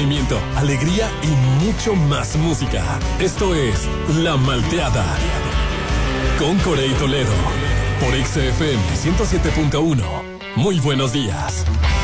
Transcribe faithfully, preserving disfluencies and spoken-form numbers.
entretenimiento, alegría y mucho más música. Esto es La Malteada con Corey Toledo por X F M ciento siete punto uno. Muy buenos días.